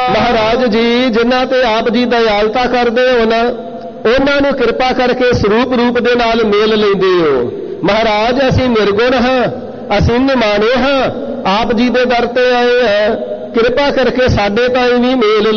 ਮਹਾਰਾਜ ਜੀ ਜਿਨ੍ਹਾਂ ਤੇ ਆਪ ਜੀ ਦਇਆਲਤਾ ਕਰਦੇ ਹੋ ਨਾ, ਉਹਨਾਂ ਨੂੰ ਕਿਰਪਾ ਕਰਕੇ ਸਰੂਪ ਰੂਪ ਦੇ ਨਾਲ ਮੇਲ ਲੈਂਦੇ ਹੋ। ਮਹਾਰਾਜ ਅਸੀਂ ਨਿਰਗੁਣ ਹਾਂ, ਅਸੀਂ ਨਿਮਾਣੇ ਹਾਂ, ਆਪ ਜੀ ਦੇ ਦਰ ਤੇ ਆਏ ਹਾਂ, ਕਿਰਪਾ ਕਰਕੇ ਸਾਡੇ ਤਾਈਂ ਵੀ ਮੇਲ